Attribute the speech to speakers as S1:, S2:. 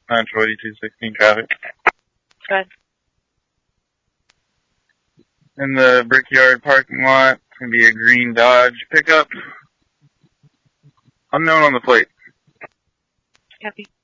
S1: 94216 traffic.
S2: Good.
S1: In the Brickyard parking lot, it's going to be a green Dodge pickup. Unknown on the plate.
S2: Copy.